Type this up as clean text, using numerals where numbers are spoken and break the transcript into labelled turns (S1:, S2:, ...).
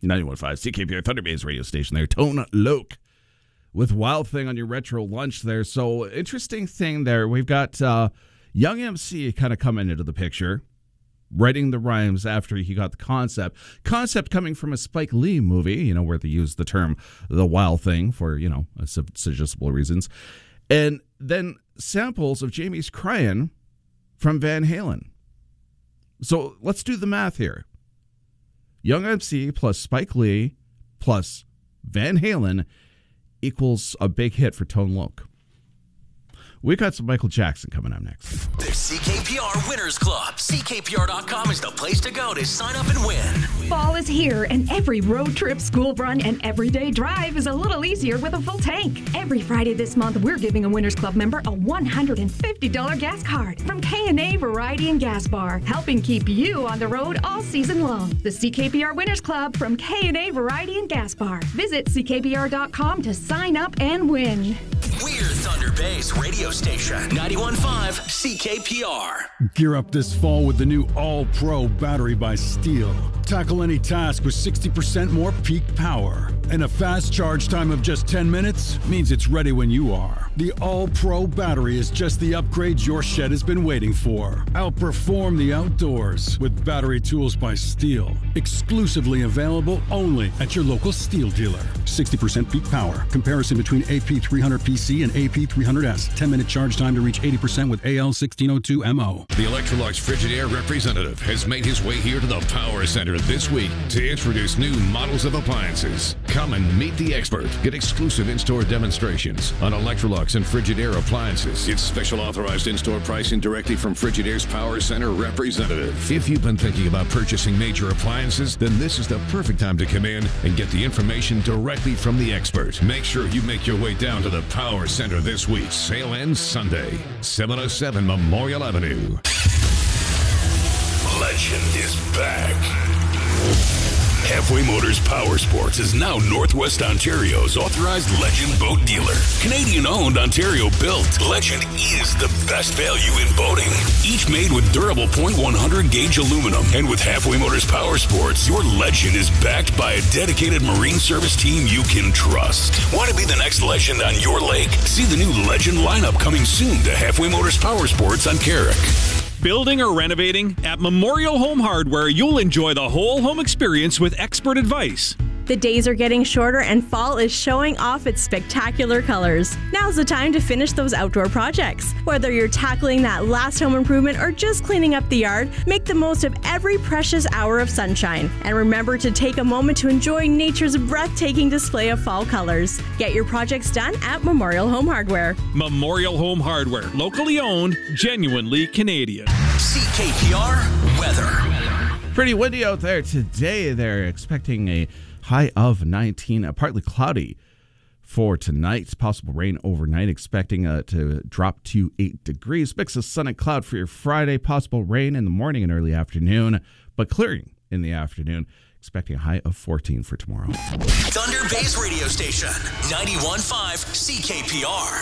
S1: 91.5 CKPR Thunder Bay's radio station there. Tone Loc with Wild Thing on your retro lunch there. So interesting thing there. We've got Young MC kind of coming into the picture, writing the rhymes after he got the concept. Concept coming from a Spike Lee movie, where they use the term the Wild Thing for, suggestible reasons. And then samples of Jamie's Crying from Van Halen. So let's do the math here. Young MC plus Spike Lee plus Van Halen equals a big hit for Tone Loc. We got some Michael Jackson coming up next.
S2: There's CKPR Winners Club. CKPR.com is the place to go to sign up and win.
S3: Fall is here, and every road trip, school run, and everyday drive is a little easier with a full tank. Every Friday this month, we're giving a Winners Club member a $150 gas card from K&A Variety and Gas Bar, helping keep you on the road all season long. The CKPR Winners Club from K&A Variety and Gas Bar. Visit CKPR.com to sign up and win.
S2: We're Thunder Bay's radio station, 91.5 CKPR.
S4: Gear up this fall with the new All-Pro battery by Steel. Tackle any task with 60% more peak power. And a fast charge time of just 10 minutes means it's ready when you are. The All-Pro battery is just the upgrade your shed has been waiting for. Outperform the outdoors with battery tools by Steel. Exclusively available only at your local Steel dealer. 60% peak power. Comparison between AP300PC and AP300S. 10-minute charge time to reach 80% with AL1602MO.
S5: The Electrolux Frigidaire representative has made his way here to the Power Center this week to introduce new models of appliances. Come and meet the expert. Get exclusive in-store demonstrations on Electrolux and Frigidaire appliances. It's special authorized in-store pricing directly from Frigidaire's Power Center representative. If you've been thinking about purchasing major appliances, then this is the perfect time to come in and get the information directly from the expert. Make sure you make your way down to the Power Center this week. Sale ends Sunday, 707 Memorial Avenue.
S6: Legend is back. Halfway Motors Power Sports is now Northwest Ontario's authorized Legend boat dealer. Canadian-owned, Ontario-built, Legend is the best value in boating. Each made with durable .100 gauge aluminum. And with Halfway Motors Power Sports, your Legend is backed by a dedicated marine service team you can trust. Want to be the next legend on your lake? See the new Legend lineup coming soon to Halfway Motors Power Sports on Carrick.
S7: Building or renovating? At Memorial Home Hardware, you'll enjoy the whole home experience with expert advice.
S8: The days are getting shorter and fall is showing off its spectacular colors. Now's the time to finish those outdoor projects. Whether you're tackling that last home improvement or just cleaning up the yard, make the most of every precious hour of sunshine. And remember to take a moment to enjoy nature's breathtaking display of fall colors. Get your projects done at Memorial Home Hardware.
S7: Memorial Home Hardware, locally owned, genuinely Canadian.
S2: CKPR weather.
S1: Pretty windy out there today. They're expecting a high of 19, partly cloudy for tonight. Possible rain overnight, expecting to drop to 8 degrees. Mix of sun and cloud for your Friday. Possible rain in the morning and early afternoon, but clearing in the afternoon. Expecting a high of 14 for tomorrow.
S2: Thunder Bay's radio station, 91.5 CKPR.